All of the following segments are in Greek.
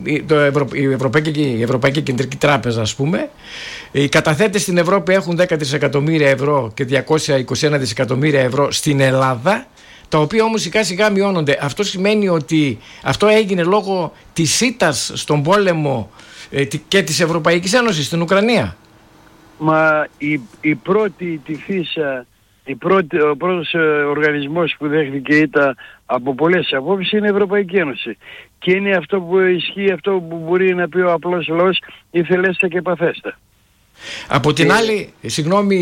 η Ευρωπαϊκή Κεντρική Τράπεζα, ας πούμε, οι καταθέτες στην Ευρώπη έχουν 10 δισεκατομμύρια ευρώ και 221 δισεκατομμύρια ευρώ στην Ελλάδα, τα οποία όμως σιγά σιγά μειώνονται. Αυτό σημαίνει ότι αυτό έγινε λόγω της ήττας στον πόλεμο και της Ευρωπαϊκής Ένωσης στην Ουκρανία. Μα η πρώτη τη φύσα, ο πρώτος οργανισμός που δέχτηκε ήττα από πολλές απόψεις είναι η Ευρωπαϊκή Ένωση. Και είναι αυτό που ισχύει, αυτό που μπορεί να πει ο απλός λαός, ήθελέστα και παθέστα. Από την άλλη, συγγνώμη,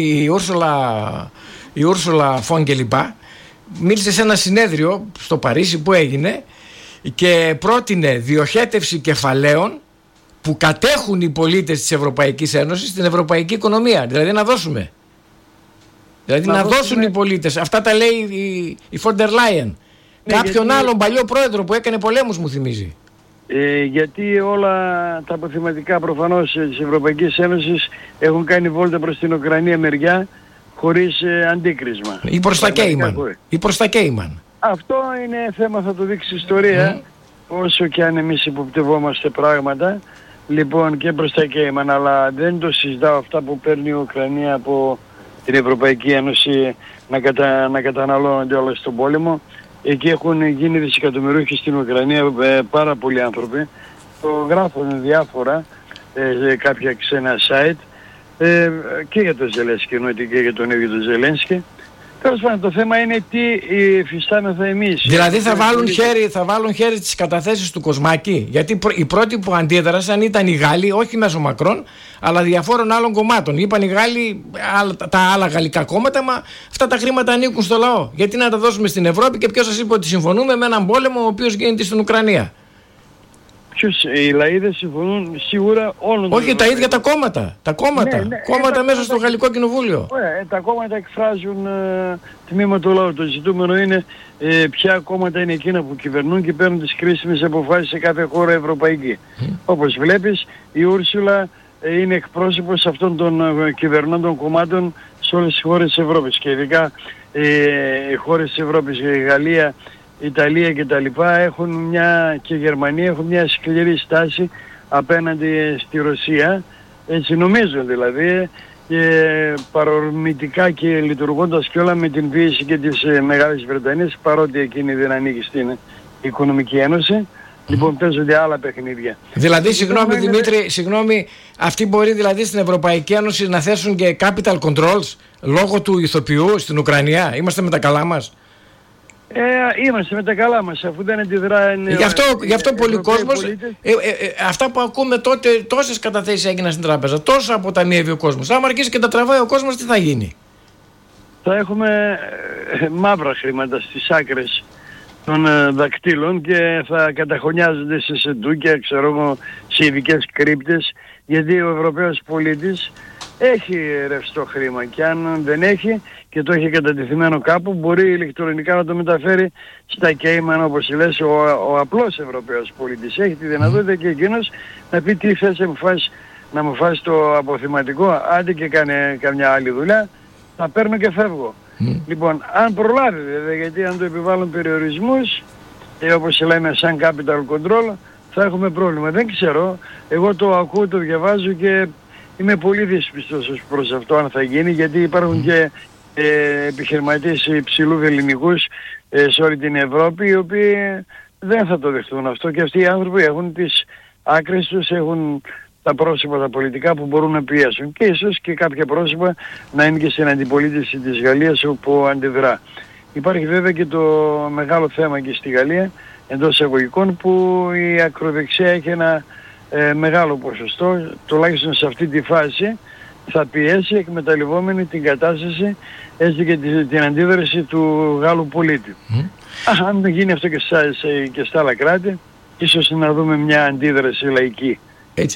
η Ούρσουλα Φον και λοιπά μίλησε σε ένα συνέδριο στο Παρίσι που έγινε και πρότεινε διοχέτευση κεφαλαίων που κατέχουν οι πολίτες της Ευρωπαϊκής Ένωσης στην ευρωπαϊκή οικονομία. Δηλαδή να δώσουμε. Δηλαδή να δώσουν οι πολίτες. Αυτά τα λέει η Φόντερ Λάιεν. Κάποιον άλλον παλιό πρόεδρο που έκανε πολέμους, μου θυμίζει. Γιατί όλα τα αποθεματικά προφανώς της Ευρωπαϊκής Ένωσης έχουν κάνει βόλτα προς την Ουκρανία μεριά χωρίς αντίκρισμα. Ή προς τα Κέιμαν. Αυτό είναι θέμα, θα το δείξει η ιστορία, όσο και αν εμείς υποπτευόμαστε πράγματα. Λοιπόν, και προς τα Κέιμαν, αλλά δεν το συζητάω αυτά που παίρνει η Ουκρανία από την Ευρωπαϊκή Ένωση να καταναλώνονται όλα στον πόλεμο. Εκεί έχουν γίνει δισεκατομμυρίουχοι στην Ουκρανία πάρα πολλοί άνθρωποι. Το γράφουν διάφορα κάποια ξένα site και για τον Ζελένσκι, εννοείται και για τον ίδιο τον Ζελένσκι. Τέλος πάντων, το θέμα είναι τι υφιστάμεθα εμείς. Δηλαδή θα βάλουν χέρι στις καταθέσεις του Κοσμάκη. Γιατί οι πρώτοι που αντίδρασαν ήταν οι Γάλλοι, όχι μέσω Μακρόν, αλλά διαφόρων άλλων κομμάτων. Είπαν οι Γάλλοι, τα άλλα γαλλικά κόμματα, μα αυτά τα χρήματα ανήκουν στο λαό. Γιατί να τα δώσουμε στην Ευρώπη και ποιος σας είπε ότι συμφωνούμε με έναν πόλεμο ο οποίος γίνεται στην Ουκρανία. Οι λαοί δεν συμφωνούν σίγουρα όλων. Όχι, τα ίδια τα κόμματα. Τα κόμματα, κόμματα μέσα στο Γαλλικό Κοινοβούλιο. Τα κόμματα εκφράζουν τμήμα του λαού. Το ζητούμενο είναι ποια κόμματα είναι εκείνα που κυβερνούν και παίρνουν τις κρίσιμες αποφάσεις σε κάθε χώρα ευρωπαϊκή. Όπως βλέπεις, η Ούρσουλα είναι εκπρόσωπος αυτών των κυβερνώντων κομμάτων σε όλες τις χώρες της Ευρώπης. Και ειδικά οι χώρες της Ευρώπης, η Γαλλία, η Ιταλία και τα λοιπά και η Γερμανία έχουν μια σκληρή στάση απέναντι στη Ρωσία, έτσι νομίζω δηλαδή, και παρορμητικά και λειτουργώντας και όλα με την πίεση και της Μεγάλης Βρετανίας, παρότι εκείνη δεν ανήκει στην Οικονομική Ένωση. Λοιπόν, παίζονται άλλα παιχνίδια. Δηλαδή, συγγνώμη Δημήτρη, αυτοί μπορεί δηλαδή στην Ευρωπαϊκή Ένωση να θέσουν και capital controls λόγω του ηθοποιού στην Ουκρανία? Είμαστε με τα καλά μας? Είμαστε με τα καλά μας, αφού δεν αντιδράνε. Γι' αυτό πολλοί κόσμος, αυτά που ακούμε τότε, τόσες καταθέσεις έγιναν στην τράπεζα, τόσα αποταμιεύει ο κόσμος. Άμα αρχίσει και τα τραβάει ο κόσμος, τι θα γίνει? Θα έχουμε μαύρα χρήματα στις άκρες των δακτύλων και θα καταχωνιάζονται σε σεντούκια, ξέρω εγώ, σε ειδικές κρύπτες, γιατί ο Ευρωπαίος πολίτης έχει ρευστό χρήμα και αν δεν έχει και το έχει κατατεθειμένο κάπου, μπορεί ηλεκτρονικά να το μεταφέρει στα Κέιμαν, όπως λες, ο απλός Ευρωπαίος πολίτης. Έχει τη δυνατότητα και εκείνος να πει τι θες να μου φας το αποθηματικό, άντε και κάνε καμιά άλλη δουλειά, θα παίρνω και φεύγω. Λοιπόν, αν προλάβει βέβαια, γιατί αν το επιβάλλουν περιορισμούς, όπως λέμε σαν capital control, θα έχουμε πρόβλημα. Δεν ξέρω, εγώ το ακούω, το διαβάζω και είμαι πολύ δυσπιστός προς αυτό αν θα γίνει, γιατί υπάρχουν και επιχειρηματίες υψηλού βεληνικούς σε όλη την Ευρώπη, οι οποίοι δεν θα το δεχτούν αυτό, και αυτοί οι άνθρωποι έχουν τις άκρες τους, έχουν τα πρόσωπα τα πολιτικά που μπορούν να πιέσουν και ίσως και κάποια πρόσωπα να είναι και στην αντιπολίτευση της Γαλλίας όπου αντιδρά. Υπάρχει βέβαια και το μεγάλο θέμα και στη Γαλλία εντός εισαγωγικών, που η ακροδεξιά έχει ένα μεγάλο ποσοστό, τουλάχιστον σε αυτή τη φάση θα πιέσει εκμεταλλευόμενη την κατάσταση, έτσι και την αντίδραση του Γάλλου πολίτη. Αν δεν γίνει αυτό και στα άλλα κράτη, ίσως να δούμε μια αντίδραση λαϊκή. Έτσι.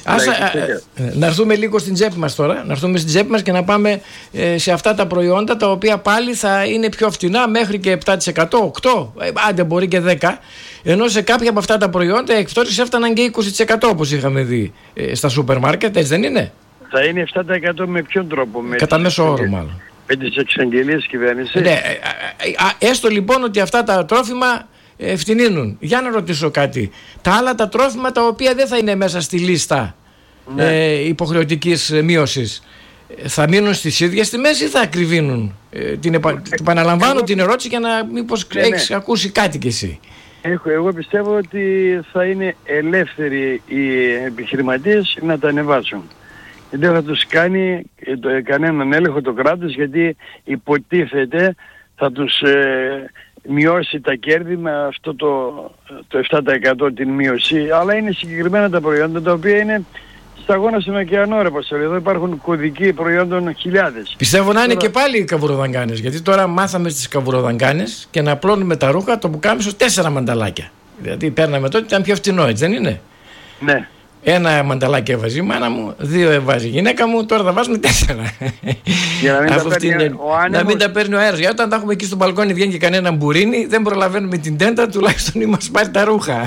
Να έρθουμε λίγο στην τσέπη μας τώρα, να έρθουμε στην τσέπη μας και να πάμε σε αυτά τα προϊόντα τα οποία πάλι θα είναι πιο φτηνά, μέχρι και 7%, 8%, άντε μπορεί και 10%, ενώ σε κάποια από αυτά τα προϊόντα οι εκπτώσεις έφταναν και 20% όπως είχαμε δει στα σούπερ μάρκετ, έτσι δεν είναι? Θα είναι 7% με ποιον τρόπο? Κατά μέσο όρο μάλλον. Με τις εξαγγελίες κυβέρνησης. Ναι, έστω λοιπόν ότι αυτά τα τρόφιμα φτηνίνουν. Για να ρωτήσω κάτι. Τα άλλα τα τρόφιμα τα οποία δεν θα είναι μέσα στη λίστα υποχρεωτικής μείωσης, θα μείνουν στις ίδιες τιμές ή θα ακριβίνουν? Επαναλαμβάνω την ερώτηση για να μήπως έχεις ακούσει κάτι κι εσύ. Εγώ πιστεύω ότι θα είναι ελεύθεροι οι επιχειρηματίες να τα ανεβάσουν. Δεν θα τους κάνει κανέναν έλεγχο το κράτος, γιατί υποτίθεται θα τους μειώσει τα κέρδη με αυτό το 7% την μείωση, αλλά είναι συγκεκριμένα τα προϊόντα τα οποία είναι σταγόνα στον ωκεανό, ρε Παστόλη. Εδώ υπάρχουν κωδικοί προϊόντων χιλιάδες. Πιστεύω να είναι και πάλι οι καβουροδαγκάνες, γιατί τώρα μάθαμε στις καβουροδαγκάνες και να απλώνουμε τα ρούχα το πουκάμισο 4 μανταλάκια. Δηλαδή παίρναμε τότε, ήταν πιο φτηνό, έτσι δεν είναι? Ναι. 1 μανταλάκι έβαζε η μάνα μου, 2 έβαζε η γυναίκα μου, τώρα θα βάζουμε 4. Για να μην τα παίρνει ο άνεμος. Να μην τα παίρνει ο αέρας. Γιατί όταν τα έχουμε εκεί στο μπαλκόνι, βγαίνει και κανένα μπουρίνι, δεν προλαβαίνουμε την τέντα, τουλάχιστον ή μας πάρει τα ρούχα.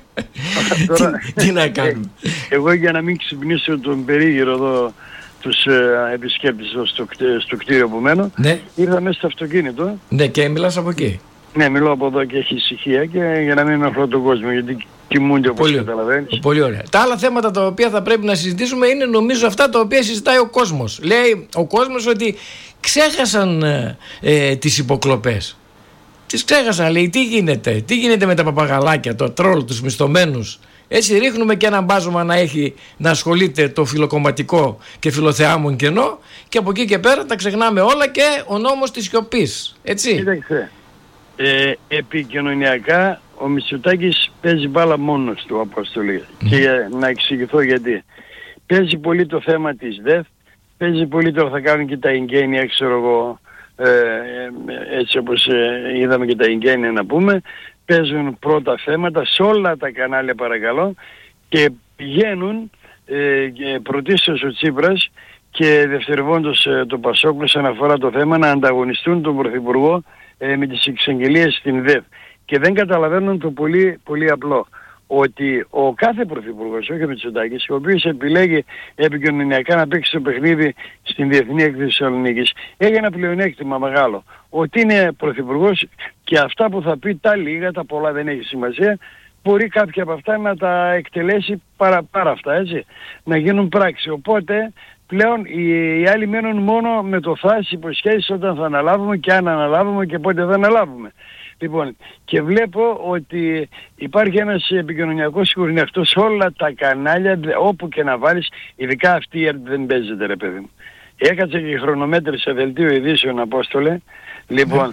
Τι να κάνουμε. Εγώ, για να μην ξυπνήσω τον περίγυρο εδώ, τους επισκέπτες στο κτίριο που μένω, ήρθα μέσα στο αυτοκίνητο. Ναι, και μιλάς από εκεί. Ναι, μιλώ από εδώ και έχει ησυχία, και για να μην ενοχλώ τον κόσμο, γιατί κοιμούνται, όπως καταλαβαίνεις. Πολύ ωραία. Τα άλλα θέματα τα οποία θα πρέπει να συζητήσουμε είναι, νομίζω, αυτά τα οποία συζητάει ο κόσμος. Λέει ο κόσμος ότι ξέχασαν τις υποκλοπές. Τις ξέχασαν, λέει. Τι γίνεται με τα παπαγαλάκια, το τρόλ, τους μισθωμένους? Έτσι ρίχνουμε και ένα μπάζωμα να ασχολείται το φιλοκομματικό και φιλοθεάμον κενό, και από εκεί και πέρα τα ξεχνάμε όλα, και ο νόμος της σιωπής. Έτσι. Κοίταξε. Επικοινωνιακά ο Μητσοτάκης παίζει μπάλα μόνος του, Απόστολη. Και να εξηγηθώ γιατί. Παίζει πολύ το θέμα της ΔΕΘ, παίζει πολύ το θα κάνουν και τα εγγένεια, ξέρω εγώ, έτσι όπως είδαμε και τα εγγένεια να πούμε. Παίζουν πρώτα θέματα σε όλα τα κανάλια, παρακαλώ, και πηγαίνουν πρωτίστως ο Τσίπρας και δευτερευόντως το Πασόκ όσον αφορά το θέμα να ανταγωνιστούν τον Πρωθυπουργό με τις εξαγγελίες στην ΔΕΘ. Και δεν καταλαβαίνουν το πολύ, πολύ απλό, ότι ο κάθε πρωθυπουργός, όχι ο Μητσοτάκης, ο οποίος επιλέγει επικοινωνιακά να παίξει το παιχνίδι στην Διεθνή Έκθεση Θεσσαλονίκης, έχει ένα πλεονέκτημα μεγάλο, ότι είναι πρωθυπουργός και αυτά που θα πει, τα λίγα, τα πολλά δεν έχει σημασία, μπορεί κάποια από αυτά να τα εκτελέσει παρά αυτά, έτσι, να γίνουν πράξη. Οπότε πλέον οι άλλοι μένουν μόνο με το θάσεις υποσχέσεις όταν θα αναλάβουμε και αν αναλάβουμε και πότε θα αναλάβουμε. Λοιπόν, και βλέπω ότι υπάρχει ένας επικοινωνιακός σιγουρινευτός σε όλα τα κανάλια, όπου και να βάλεις, ειδικά αυτή η δεν παίζεται, ρε παιδί μου. Έκατσε και χρονομέτρησε δελτίο ειδήσεων, Απόστολε. Λοιπόν,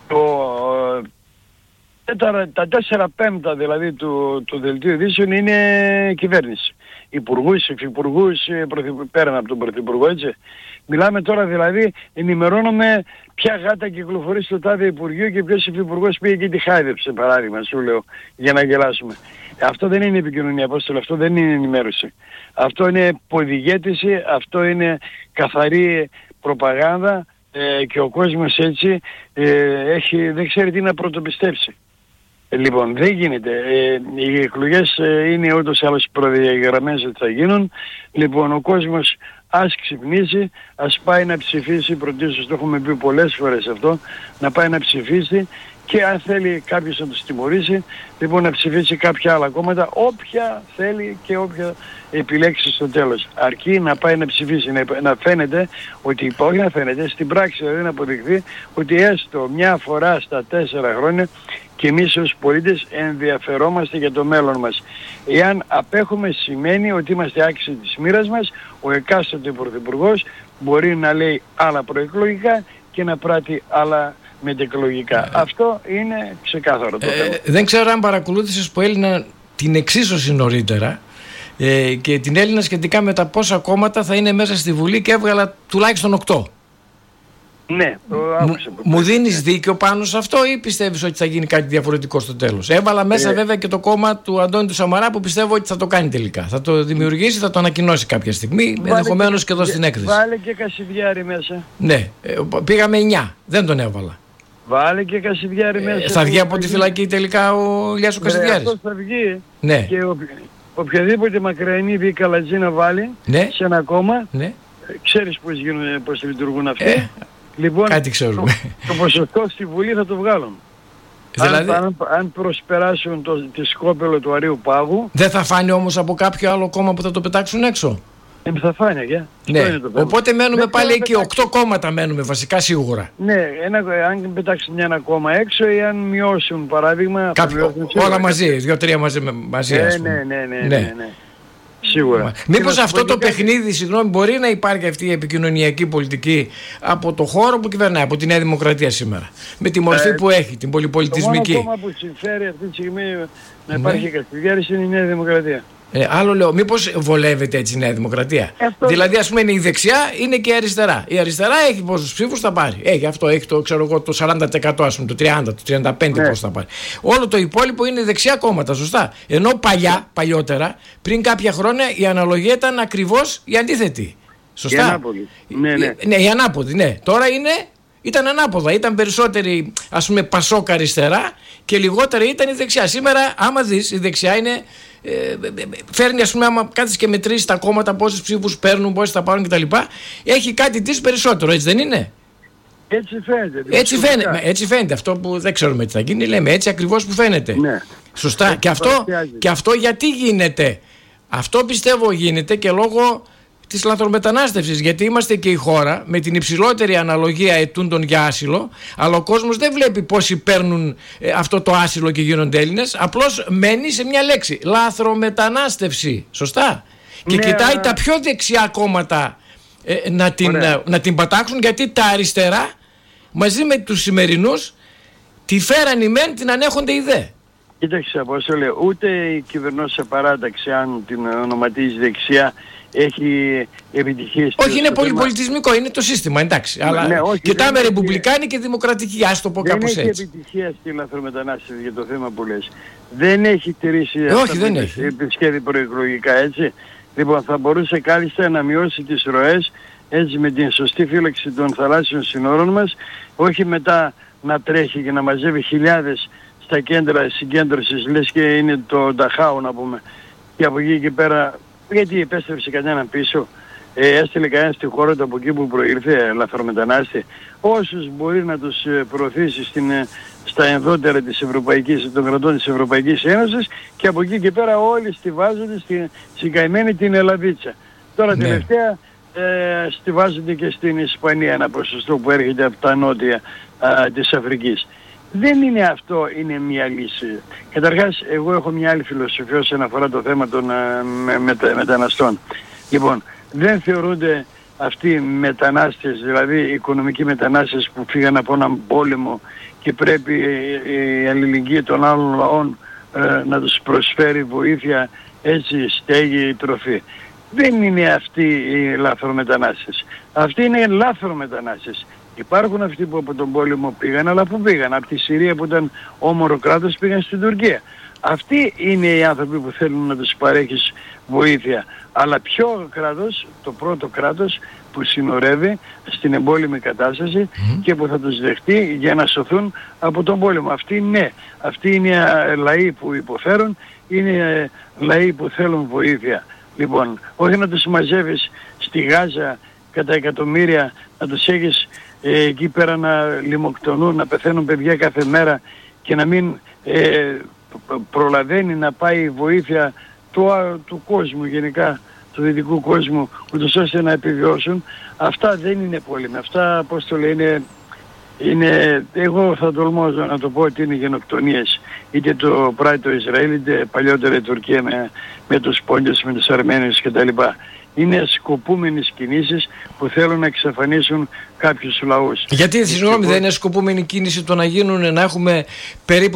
τα 4/5 δηλαδή του δελτίου ειδήσεων είναι κυβέρνηση. Υπουργούς, υφυπουργούς, πέραν από τον Πρωθυπουργό, έτσι. Μιλάμε τώρα δηλαδή, ενημερώνουμε ποια γάτα κυκλοφορεί στο τάδε Υπουργείο και ποιος υφυπουργός πήγε και τη χάιδεψε, παράδειγμα, σου λέω, για να γελάσουμε. Αυτό δεν είναι επικοινωνία, Απόστολε, αυτό δεν είναι ενημέρωση. Αυτό είναι ποδηγέτηση, αυτό είναι καθαρή προπαγάνδα, και ο κόσμος έτσι δεν ξέρει τι να πρωτοπιστεύσει. Λοιπόν, δεν γίνεται. Οι εκλογές είναι ούτως ή άλλως προδιαγραμμένες ότι θα γίνουν. Λοιπόν, ο κόσμος ας ξυπνήσει, ας πάει να ψηφίσει, πρωτίστως το έχουμε πει πολλές φορές αυτό, να πάει να ψηφίσει, και αν θέλει κάποιος να τους τιμωρήσει, λοιπόν να ψηφίσει κάποια άλλα κόμματα, όποια θέλει και όποια επιλέξει στο τέλος. Αρκεί να πάει να ψηφίσει, να φαίνεται ότι, όχι να φαίνεται, στην πράξη δηλαδή να αποδειχθεί ότι έστω μια φορά στα 4 χρόνια και εμείς ως πολίτες ενδιαφερόμαστε για το μέλλον μας. Εάν απέχουμε, σημαίνει ότι είμαστε άξιοι της μοίρας μας. Ο εκάστοτε πρωθυπουργός μπορεί να λέει άλλα προεκλογικά και να πράττει άλλα μετεκλογικά. Αυτό είναι ξεκάθαρο το θέμα. Δεν ξέρω αν παρακολούθησες που έλυνα την εξίσωση νωρίτερα, και την Έλληνα σχετικά με τα πόσα κόμματα θα είναι μέσα στη Βουλή, και έβγαλα τουλάχιστον 8. Ναι, μου δίνεις δίκιο πάνω σε αυτό, ή πιστεύεις ότι θα γίνει κάτι διαφορετικό στο τέλος? Έβαλα μέσα βέβαια και το κόμμα του Αντώνη του Σαμαρά, που πιστεύω ότι θα το κάνει τελικά. Θα το δημιουργήσει, θα το ανακοινώσει κάποια στιγμή, ενδεχομένως και εδώ στην έκθεση. Βάλε και Κασιδιάρη μέσα. Ναι, πήγαμε 9, δεν τον έβαλα. Βάλε και Κασιδιάρη μέσα. Θα βγει από τη φυλακή τελικά ο Ηλιάς ο Κασιδιάρης? Αυτό θα βγει. Ναι. Και οποιαδήποτε μακρινή ή καλατζή να βάλει σε ένα κόμμα, ξέρεις πώς λειτουργούν αυτοί. Λοιπόν, κάτι ξέρουμε. Το ποσοστό στη Βουλή θα το βγάλουν. Δηλαδή, αν προσπεράσουν τη σκόπελο του Αρείου Πάγου... Δεν θα φάνει όμως από κάποιο άλλο κόμμα που θα το πετάξουν έξω. Θα φάνει, ναι. Οπότε μένουμε πάλι εκεί, 8 κόμματα μένουμε βασικά σίγουρα. Ναι, αν πετάξουν ένα κόμμα έξω ή αν μειώσουν παράδειγμα... Όλα μαζί, 2-3 μαζί ας πούμε. Ναι. Σίγουρα. Μήπως αυτό το παιχνίδι, συγγνώμη, μπορεί να υπάρχει αυτή η επικοινωνιακή πολιτική από το χώρο που κυβερνάει, από τη Νέα Δημοκρατία σήμερα. Με τη μορφή που έχει, την πολυπολιτισμική. Το μόνο κόμμα που συμφέρει αυτή τη στιγμή να υπάρχει καθυδιάρηση είναι η Νέα Δημοκρατία. Άλλο λέω, μήπως βολεύεται έτσι η Νέα Δημοκρατία. Δηλαδή, ας πούμε, είναι η δεξιά, είναι και η αριστερά. Η αριστερά έχει πόσους ψήφους θα πάρει. Έχει το 40%, ας πούμε, το 30%, το 35% πώς θα πάρει. Όλο το υπόλοιπο είναι δεξιά κόμματα, σωστά. Ενώ παλιότερα, πριν κάποια χρόνια, η αναλογία ήταν ακριβώς η αντίθετη. Σωστά. Η ανάποδη. Ναι, η ανάποδη, ναι. Τώρα ήταν ανάποδα. Ήταν περισσότεροι, ας πούμε, Πασόκ αριστερά και λιγότεροι ήταν η δεξιά. Σήμερα, άμα δεις, η δεξιά είναι. Φέρνει, ας πούμε, άμα κάτσεις και μετρήσεις τα κόμματα πόσους ψήφους παίρνουν, πόσους θα πάρουν κτλ. Έχει κάτι της περισσότερο, έτσι δεν είναι? Έτσι φαίνεται. Αυτό που δεν ξέρουμε τι θα γίνει, λέμε έτσι ακριβώς που φαίνεται. Ναι. Σωστά. Και αυτό γιατί γίνεται? Αυτό πιστεύω γίνεται και λόγω της λαθρομετανάστευσης, γιατί είμαστε και η χώρα με την υψηλότερη αναλογία ετούντων για άσυλο, αλλά ο κόσμος δεν βλέπει πόσοι παίρνουν αυτό το άσυλο και γίνονται Έλληνες, απλώς μένει σε μια λέξη, λαθρομετανάστευση, σωστά, και κοιτάει τα πιο δεξιά κόμματα να την πατάξουν, γιατί τα αριστερά μαζί με τους σημερινούς τη φέραν οι μεν, την ανέχονται οι δε. Κοίταξε, Απόστολε, ούτε η κυβερνώσα παράταξη, αν την ονοματίζει δεξιά, έχει επιτυχίες. Όχι, είναι πολυπολιτισμικό, είναι το σύστημα, εντάξει. Αλλά κοιτάμε ρεπουμπλικάνοι και δημοκρατικοί, ας το πω κάπως έτσι. Δεν έχει επιτυχία στη λαθρομετανάστευση για το θέμα που λες. Δεν έχει τηρήσει σχέδια προεκλογικά, έτσι. Λοιπόν, θα μπορούσε κάλλιστα να μειώσει τις ροές, έτσι, με την σωστή φύλαξη των θαλάσσιων συνόρων μας, όχι μετά να τρέχει και να μαζεύει χιλιάδες στα κέντρα συγκέντρωσης, λες και είναι το Νταχάου, να πούμε, και από εκεί και πέρα. Γιατί επέστρεψε κανέναν πίσω, έστειλε κανέναν στη χώρα του από εκεί που προήλθε λαθρομετανάστη. Όσους μπορεί να τους προωθήσει στα ενδότερα των κρατών της Ευρωπαϊκής Ένωσης, και από εκεί και πέρα όλοι στιβάζονται στην καημένη την Ελλαδίτσα. Τώρα τελευταία στιβάζονται και στην Ισπανία ένα ποσοστό που έρχεται από τα νότια της Αφρικής. Δεν είναι αυτό, είναι μια λύση. Καταρχάς, εγώ έχω μια άλλη φιλοσοφία όσον αφορά το θέμα των μεταναστών. Λοιπόν, δεν θεωρούνται αυτοί οι μετανάστες, δηλαδή οι οικονομικοί μετανάστες που φύγαν από έναν πόλεμο και πρέπει η αλληλεγγύη των άλλων λαών να τους προσφέρει βοήθεια, έτσι, στέγη, τροφή. Δεν είναι αυτοί οι λάθρομετανάστες. Αυτοί είναι λάθρομετανάστες. Υπάρχουν αυτοί που από τον πόλεμο πήγαν, αλλά που πήγαν? Από τη Συρία που ήταν όμορο κράτος πήγαν στην Τουρκία. Αυτοί είναι οι άνθρωποι που θέλουν να τους παρέχεις βοήθεια. Αλλά ποιο κράτος? Το πρώτο κράτος που συνορεύει στην εμπόλεμη κατάσταση και που θα τους δεχτεί για να σωθούν από τον πόλεμο. Αυτοί είναι λαοί που υποφέρουν, είναι λαοί που θέλουν βοήθεια. Λοιπόν, όχι να τους μαζεύεις στη Γάζα κατά εκατομμύρια, να τους έχεις εκεί πέρα να λιμοκτονούν, να πεθαίνουν παιδιά κάθε μέρα και να μην προλαβαίνει να πάει βοήθεια του κόσμου γενικά, του δυτικού κόσμου, ούτως ώστε να επιβιώσουν. Αυτά δεν είναι πόλεμοι. Αυτά, πώς το λένε, εγώ θα τολμώ να το πω ότι είναι γενοκτονίες. Είτε το πράττει το Ισραήλ, είτε παλιότερα η Τουρκία με τους Πόντιους, με τους Αρμένιους κτλ. Είναι σκοπούμενες κινήσεις που θέλουν να εξαφανίσουν κάποιους λαούς. Γιατί, συγγνώμη, δεν είναι σκοπούμενη κίνηση το να έχουμε περίπου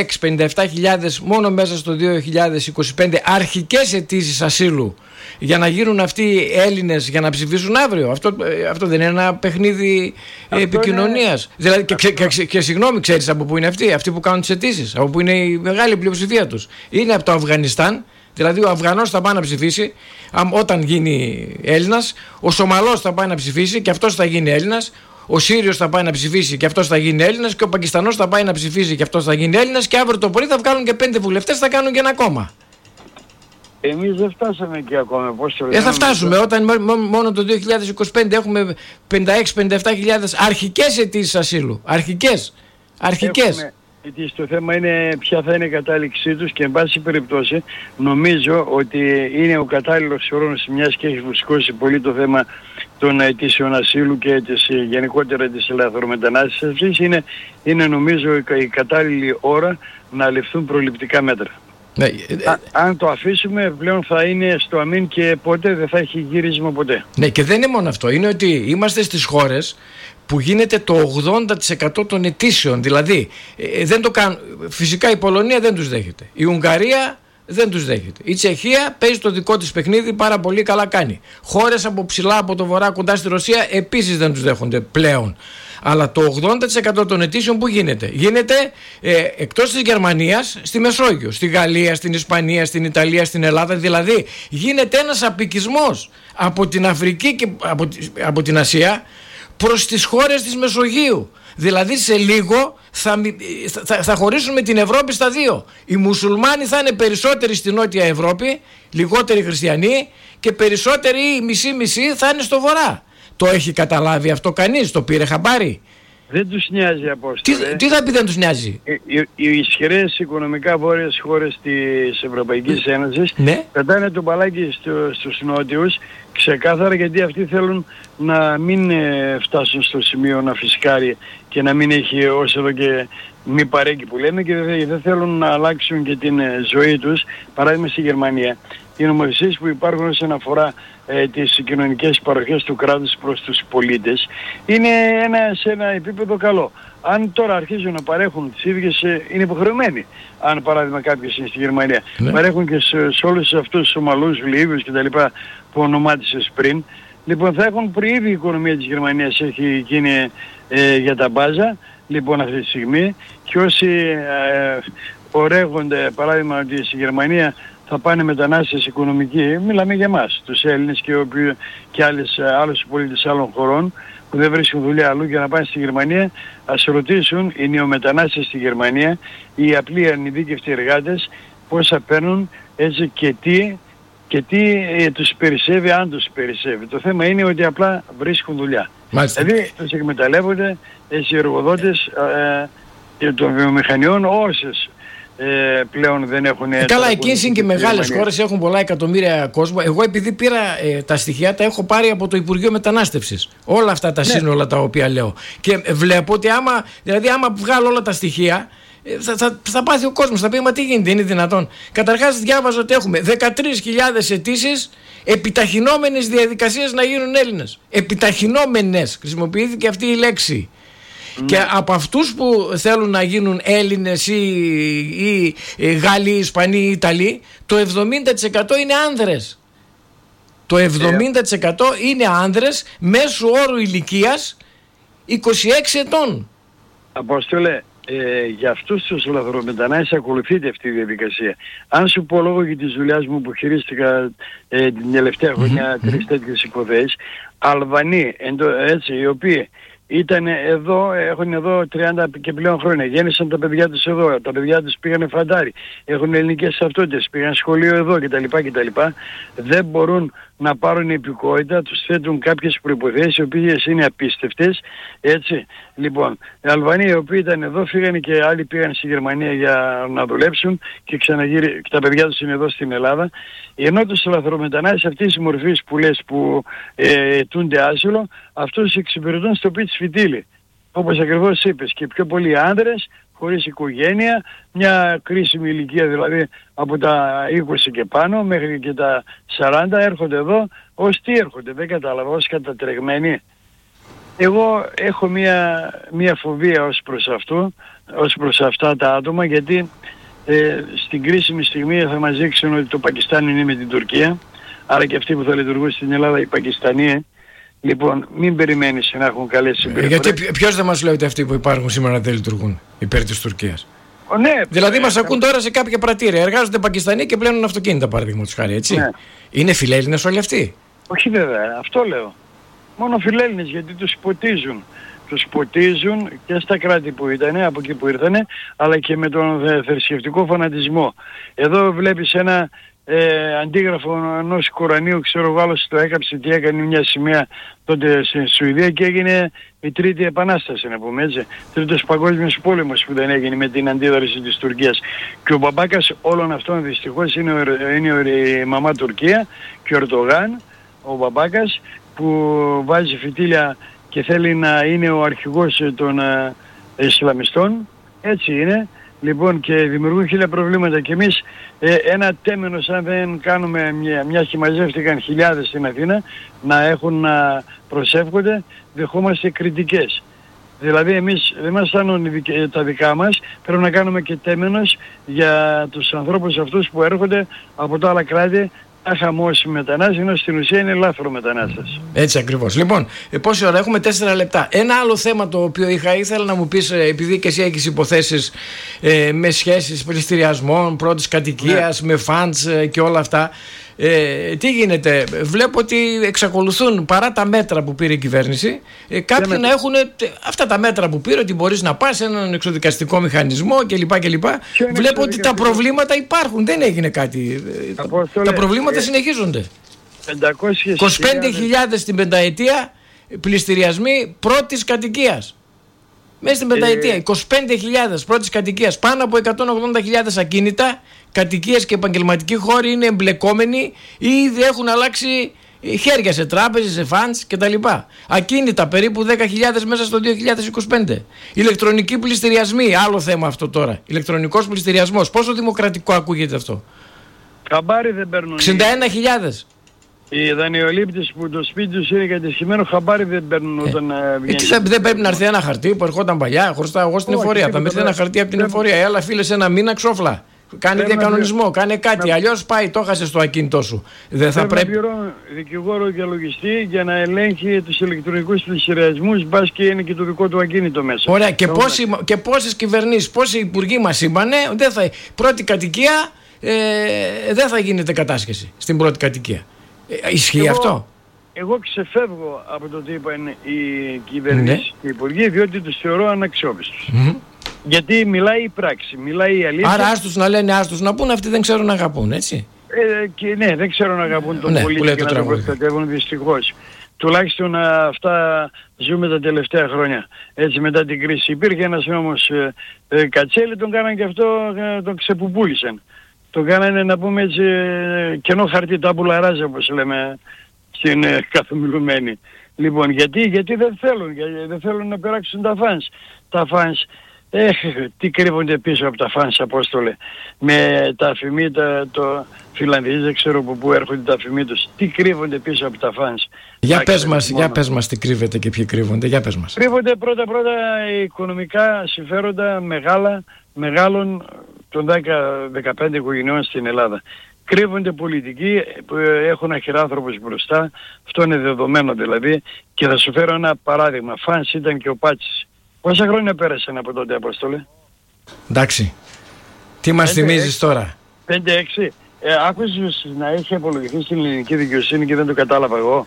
56-57 μόνο μέσα στο 2025 αρχικές αιτήσεις ασύλου για να γίνουν αυτοί οι Έλληνες για να ψηφίσουν αύριο? Αυτό δεν είναι ένα παιχνίδι επικοινωνίας? Δηλαδή, και συγγνώμη, ξέρεις από πού είναι αυτοί που κάνουν τις αιτήσεις, από πού είναι η μεγάλη πλειοψηφία τους? Είναι από το Αφγανιστάν. Δηλαδή ο Αφγανός θα πάει να ψηφίσει όταν γίνει Έλληνας, ο Σομαλός θα πάει να ψηφίσει και αυτός θα γίνει Έλληνας, ο Σύριος θα πάει να ψηφίσει και αυτός θα γίνει Έλληνας και ο Πακιστανός θα πάει να ψηφίσει και αυτός θα γίνει Έλληνας, και αύριο το πρωί θα βγάλουν και 5 βουλευτές, θα κάνουν και ένα κόμμα. Εμείς δεν φτάσαμε εκεί ακόμα. Θα φτάσουμε όταν μόνο το 2025 έχουμε 56-57 χιλιάδες αρχικές αιτήσεις ασύλου. Αρχικές. γιατί το θέμα είναι ποια θα είναι η κατάληξή τους και εν πάση περιπτώσει νομίζω ότι είναι ο κατάλληλος χρόνος, μιας και έχει φουσκώσει πολύ το θέμα των αιτήσεων ασύλου και γενικότερα της ελευθερομετανάστευσης, είναι νομίζω η κατάλληλη ώρα να ληφθούν προληπτικά μέτρα. Ναι. Αν το αφήσουμε πλέον θα είναι στο αμήν και ποτέ δεν θα έχει γύρισμα ποτέ. Ναι, και δεν είναι μόνο αυτό. Είναι ότι είμαστε στις χώρες που γίνεται το 80% των αιτήσεων. Δηλαδή δεν το κάνουν. Φυσικά η Πολωνία δεν τους δέχεται. Η Ουγγαρία δεν τους δέχεται. Η Τσεχία παίζει το δικό της παιχνίδι, πάρα πολύ καλά κάνει. Χώρες από ψηλά από το βορρά κοντά στη Ρωσία επίσης δεν τους δέχονται πλέον. Αλλά το 80% των αιτήσεων που γίνεται εκτός της Γερμανίας, στη Μεσόγειο, στη Γαλλία, στην Ισπανία, στην Ιταλία, στην Ελλάδα. Δηλαδή γίνεται ένας απικισμός από την Αφρική και από την Ασία προς τις χώρες της Μεσογείου. Δηλαδή σε λίγο θα χωρίσουμε την Ευρώπη στα δύο. Οι μουσουλμάνοι θα είναι περισσότεροι στη Νότια Ευρώπη, λιγότεροι χριστιανοί, και περισσότεροι, μισή-μισή, θα είναι στο βορρά. Το έχει καταλάβει αυτό κανείς? Το πήρε χαμπάρι? Δεν τους νοιάζει, Απόστολε. Τι θα πει δεν τους νοιάζει? Οι ισχυρές οικονομικά βόρειες χώρες της Ευρωπαϊκής Ένωσης πετάνε το μπαλάκι στους νότιους ξεκάθαρα, γιατί αυτοί θέλουν να μην φτάσουν στο σημείο να φυσκάρει και να μην έχει ως εδώ και μη παρέκει που λέμε, και δεν θέλουν να αλλάξουν και την ζωή τους. Παράδειγμα στη Γερμανία, οι νομοθεσίες που υπάρχουν όσον αφορά τις κοινωνικές παροχές του κράτους προς τους πολίτες είναι σε ένα επίπεδο καλό. Αν τώρα αρχίζουν να παρέχουν τις ίδιες, είναι υποχρεωμένοι, αν παράδειγμα κάποιος είναι στη Γερμανία, παρέχουν και σε όλους αυτούς τους Ομαλούς, Λίβιους κτλ. Που ονομάτισες πριν, λοιπόν θα έχουν ήδη η οικονομία της Γερμανίας έχει γίνει για τα μπάζα, λοιπόν αυτή τη στιγμή, και όσοι ορέγονται παράδειγμα ότι στη Γερμανία θα πάνε μετανάστες οικονομικοί, μιλάμε για εμάς, τους Έλληνες και άλλους πολίτες άλλων χωρών που δεν βρίσκουν δουλειά αλλού για να πάνε στη Γερμανία, ας ρωτήσουν οι νεομετανάστες στη Γερμανία, οι απλοί ανειδίκευτοι εργάτες, πόσα παίρνουν, έτσι, και τι τους περισσεύει, αν τους περισσεύει. Το θέμα είναι ότι απλά βρίσκουν δουλειά. Μάλιστα. Δηλαδή τους εκμεταλλεύονται οι εργοδότες των βιομηχανιών, όσες πλέον δεν έχουν... Καλά, εκείνες είναι και μεγάλες χώρες, έχουν πολλά εκατομμύρια κόσμο. Εγώ επειδή πήρα τα στοιχεία, τα έχω πάρει από το Υπουργείο Μετανάστευσης. Όλα αυτά τα σύνολα τα οποία λέω. Και βλέπω ότι άμα βγάλω όλα τα στοιχεία, θα πάθει ο κόσμος, θα πει μα τι γίνεται, είναι δυνατόν? Καταρχάς διάβαζα ότι έχουμε 13.000 αιτήσεις επιταχυνόμενες διαδικασίες να γίνουν Έλληνες. Επιταχυνόμενες, χρησιμοποιήθηκε αυτή η λέξη. Και από αυτούς που θέλουν να γίνουν Έλληνες ή Γάλλοι, Ισπανοί ή Ιταλοί, το 70% είναι άνδρες. Το 70% είναι άνδρες μέσου όρου ηλικίας 26 ετών. Απόστολε, για αυτούς τους λαθρομετανάστες ακολουθείται αυτή η διαδικασία. Αν σου πω λόγω για της δουλειάς μου που χειρίστηκα την τελευταία χρονιά 3 τέτοιες υποθέσεις, Αλβανοί, έτσι, οι οποίοι ήταν εδώ, έχουν εδώ 30 και πλέον χρόνια, γέννησαν τα παιδιά τους εδώ, τα παιδιά τους πήγανε φαντάρι, έχουν ελληνικές ταυτότητες, πήγαν σχολείο εδώ κτλ. Δεν μπορούν να πάρουν υπηκότητα, τους θέτουν κάποιες προϋποθέσεις οι οποίες είναι απίστευτες, έτσι. Λοιπόν, οι Αλβανοί οι οποίοι ήταν εδώ φύγανε και άλλοι πήγαν στη Γερμανία για να δουλέψουν και και τα παιδιά τους είναι εδώ στην Ελλάδα. Ενώ τους λαθρομετανάστες αυτής της μορφής που λες που αιτούνται άσυλο, αυτούς εξυπηρετούν στο πίτσι φυτίλι. Όπως ακριβώς είπες, και πιο πολλοί άνδρες, χωρίς οικογένεια, μια κρίσιμη ηλικία δηλαδή από τα 20 και πάνω μέχρι και τα 40 έρχονται εδώ, ως τι έρχονται, δεν κατάλαβα, ως κατατρεγμένοι. Εγώ έχω μια φοβία ως προς αυτά τα άτομα, γιατί στην κρίσιμη στιγμή θα μας δείξουν ότι το Πακιστάν είναι με την Τουρκία, άρα και αυτοί που θα λειτουργούν στην Ελλάδα οι Πακιστανοί. Λοιπόν, μην περιμένεις να έχουν καλές συμπεριφορές. Γιατί ποιος δεν μας λέει ότι αυτοί που υπάρχουν σήμερα δεν λειτουργούν υπέρ της Τουρκίας? Ναι, δηλαδή μας ακούν τώρα σε κάποια πρατήρια. Εργάζονται Πακιστανοί και πλένουν αυτοκίνητα, παραδείγματος χάρη, έτσι. Ναι. Είναι φιλέλληνες όλοι αυτοί? Όχι βέβαια, αυτό λέω. Μόνο φιλέλληνες, γιατί τους ποτίζουν. Τους ποτίζουν και στα κράτη που ήταν, από εκεί που ήρθανε, αλλά και με τον θρησκευτικό φανατισμό. Εδώ βλέπεις ένα αντίγραφο ενός Κορανίου, ξέρω εγώ, άλλος το έκαψε και έκανε μια σημαία τότε στην Σουηδία και έγινε η Τρίτη Επανάσταση, να πούμε έτσι. Τρίτος Παγκόσμιος Πόλεμος που δεν έγινε με την αντίδραση της Τουρκίας. Και ο μπαμπάκας όλων αυτών δυστυχώς είναι η μαμά Τουρκία και ο Ερντογάν, ο μπαμπάκας, που βάζει φυτίλια και θέλει να είναι ο αρχηγός των Ισλαμιστών. Έτσι είναι. Λοιπόν, και δημιουργούν χίλια προβλήματα. Και εμείς ένα τέμενος, αν δεν κάνουμε μια και μαζεύτηκαν χιλιάδες στην Αθήνα να έχουν να προσεύχονται, δεχόμαστε κριτικές. Δηλαδή εμείς δεν μας φτάνουν τα δικά μας, πρέπει να κάνουμε και τέμενος για τους ανθρώπους αυτούς που έρχονται από τα άλλα κράτη, χαμώσει μετανάστες, ενώ στην ουσία είναι λάθρο μετανάστες. Έτσι ακριβώς. Λοιπόν, πόση ώρα έχουμε? 4 λεπτά. Ένα άλλο θέμα το οποίο ήθελα να μου πεις, επειδή και εσύ έχεις υποθέσεις με σχέσεις πληστηριασμών, πρώτης κατοικίας, με φαντς και όλα αυτά. Τι γίνεται? Βλέπω ότι εξακολουθούν, παρά τα μέτρα που πήρε η κυβέρνηση, κάποιοι να έχουν αυτά τα μέτρα που πήρε, ότι μπορείς να πας σε έναν εξοδικαστικό μηχανισμό κλπ. Βλέπω ότι τα προβλήματα υπάρχουν, δεν έγινε κάτι. Τα προβλήματα συνεχίζονται. 25.000 την πενταετία πληστηριασμοί πρώτης κατοικίας. Μέσα στην πενταετία, 25.000 πρώτης κατοικίας, πάνω από 180.000 ακίνητα, κατοικίες και επαγγελματικοί χώροι είναι εμπλεκόμενοι ή ήδη έχουν αλλάξει χέρια σε τράπεζες, σε φαντς κτλ. Ακίνητα περίπου 10.000 μέσα στο 2025. Ηλεκτρονικοί πληστηριασμοί, άλλο θέμα αυτό τώρα. Ηλεκτρονικός πληστηριασμός, πόσο δημοκρατικό ακούγεται αυτό? Χαμπάρι δεν παίρνουν. 61.000. Οι δανειολήπτες που το σπίτι τους είναι κατεσχυμένο, χαμπάρι δεν παίρνουν όταν βγαίνει. Δεν πρέπει να έρθει ένα χαρτί που ερχόταν παλιά, χωριστά εγώ στην εφορία. Θα μετρήσει ένα χαρτί από την εφορία. Έλα φίλε, σε ένα μήνα ξόφλα. Κάνε διακανονισμό, κάνε κάτι. Αλλιώς πάει, το έχασε στο ακίνητό σου. Δεν θα πρέπει. Να πληρώνει δικηγόρο και λογιστή για να ελέγχει τους ηλεκτρονικούς πληστηριασμούς, μπας και είναι και το δικό του ακίνητο μέσα. Ωραία, και πόσες κυβερνήσεις, πόσοι υπουργοί μας είπανε, πρώτη κατοικία δεν θα γίνεται κατάσχεση στην πρώτη κατοικία. Ισχύει αυτό? Εγώ ξεφεύγω από το τι είπαν οι κυβερνήσεις και οι υπουργοί, διότι τους θεωρώ αναξιόπιστους. Γιατί μιλάει η πράξη, μιλάει η αλήθεια. Άρα άστους να λένε, άστους να πούν, αυτοί δεν ξέρουν να αγαπούν, έτσι. Και ναι, δεν ξέρουν να αγαπούν τον πολίτη και να τον προστατεύουν, δυστυχώς. Τουλάχιστον αυτά ζούμε τα τελευταία χρόνια. Έτσι, μετά την κρίση υπήρχε ένας νόμος Κατσέλη, τον κάναν και αυτό, τον ξεπουπούλησαν. Το κάνανε, να πούμε έτσι, κενό χαρτί, τάμπουλα ράζα, όπως λέμε στην καθομιλουμένη. Λοιπόν, γιατί δεν θέλουν να περάξουν τα φανς. Τα φανς, τι κρύβονται πίσω από τα φανς, Απόστολε. Με τα αφημί, το Φιλανδίες, δεν ξέρω από πού έρχονται τα αφημί τους. Τι κρύβονται πίσω από τα φανς. Για πες μας τι κρύβεται και ποιοι κρύβονται, για πες μας. Κρύβονται πρώτα οικονομικά συμφέροντα μεγάλων των 10-15 οικογενειών στην Ελλάδα. Κρύβονται πολιτικοί που έχουν αχυράνθρωπους μπροστά, αυτό είναι δεδομένο δηλαδή, και θα σου φέρω ένα παράδειγμα. Φανς ήταν και ο Πάτσης. Πόσα χρόνια πέρασαν από τότε, Απόστολε? Εντάξει, τι μας θυμίζεις τώρα? 5-6. Άκουσες να έχει απολογηθεί στην ελληνική δικαιοσύνη και δεν το κατάλαβα εγώ?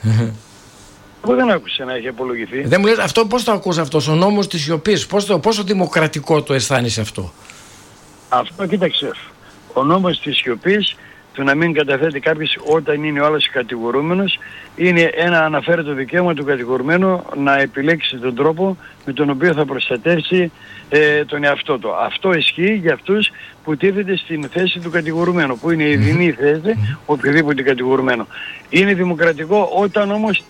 Εγώ δεν άκουσα να έχει απολογηθεί. Δεν μου λες αυτό, πώς το ακούς αυτός, ο νόμος της σιωπής, πόσο δημοκρατικό το αισθάνεσαι αυτό? Αυτό, κοίταξε, ο νόμος της σιωπής, του να μην καταθέτει κάποιος όταν είναι ο άλλος κατηγορούμενος, είναι ένα αναφέρετο δικαίωμα του κατηγορουμένου να επιλέξει τον τρόπο με τον οποίο θα προστατεύσει τον εαυτό του. Αυτό ισχύει για αυτούς που τίθεται στην θέση του κατηγορουμένου, που είναι η δινή θέση οποιοδήποτε κατηγορουμένο. Είναι δημοκρατικό όταν όμως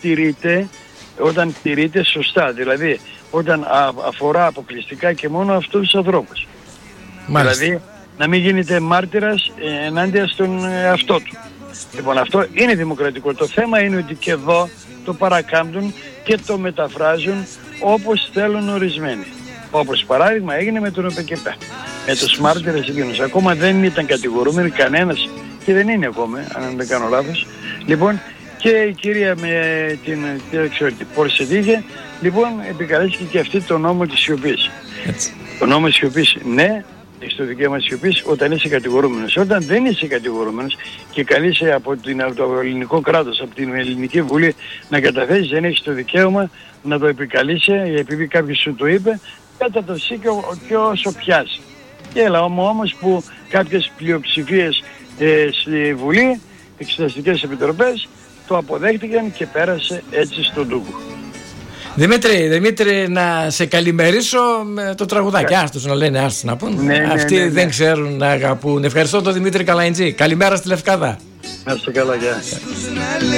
τηρείται σωστά, δηλαδή όταν αφορά αποκλειστικά και μόνο αυτούς τους ανθρώπους. Μάλιστα. Δηλαδή να μην γίνεται μάρτυρας ενάντια στον εαυτό του. Λοιπόν, αυτό είναι δημοκρατικό. Το θέμα είναι ότι και εδώ το παρακάμπτουν και το μεταφράζουν όπως θέλουν ορισμένοι. Όπως παράδειγμα έγινε με τον ΟΠΕΚΕΠΕ, με τους μάρτυρες εκείνους. Ακόμα δεν ήταν κατηγορούμενοι κανένας και δεν είναι ακόμα, αν δεν κάνω λάθος. Λοιπόν, και η κυρία με την Πορσετίγε, λοιπόν, επικαλέστηκε και αυτή το νόμο της σιωπής. Το νόμο της σιωπής, ναι, έχεις το δικαίωμα της σιωπής όταν είσαι κατηγορούμενος. Όταν δεν είσαι κατηγορούμενος και καλείσαι από το ελληνικό κράτος, από την Ελληνική Βουλή να καταθέσεις, δεν έχεις το δικαίωμα να το επικαλείσαι, επειδή κάποιος σου το είπε, κατά το εσύ και όσο πιάσει. Και έλα όμως που κάποιες πλειοψηφίες στη Βουλή, εξεταστικές επιτροπές, το αποδέχτηκαν και πέρασε έτσι στον Τούκο. Δημήτρη, να σε καλημερίσω με το τραγουδάκι. Άστος να λένε, άστος να πούν. Αυτοί δεν ξέρουν να αγαπούν. Ευχαριστώ τον Δημήτρη Καλαϊντζή. Καλημέρα στη Λευκάδα. Να είστε καλά, γεια.